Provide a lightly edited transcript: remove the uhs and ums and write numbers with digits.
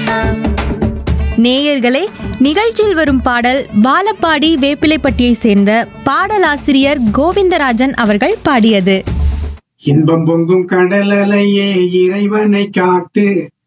நேயர்களே, நிகழ்ச்சியில் வரும் பாடல் வாழப்பாடி வேப்பிலைப்பட்டியை சேர்ந்த பாடலாசிரியர் கோவிந்தராஜன் அவர்கள் பாடியது. இன்பம் பொங்கும் கடல் அலையே இறைவனை காட்டு,